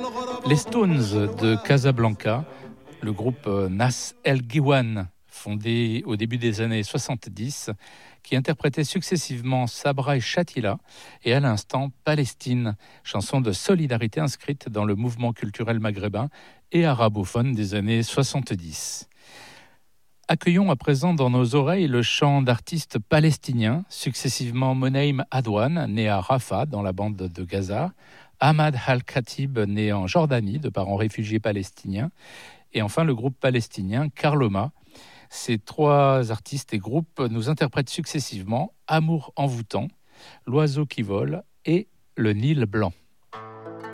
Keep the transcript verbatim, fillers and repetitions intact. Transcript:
Les Stones de Casablanca, le groupe Nas El Ghiwane, fondé au début des années soixante-dix, qui interprétait successivement Sabra et Shatila, et à l'instant Palestine, chanson de solidarité inscrite dans le mouvement culturel maghrébin et arabophone des années soixante-dix. Accueillons à présent dans nos oreilles le chant d'artistes palestiniens, successivement Monaïm Adwan, né à Rafah, dans la bande de Gaza, Ahmad Al-Khatib, né en Jordanie, de parents réfugiés palestiniens, et enfin le groupe palestinien Karloma. Ces trois artistes et groupes nous interprètent successivement Amour envoûtant, L'oiseau qui vole et Le Nil blanc.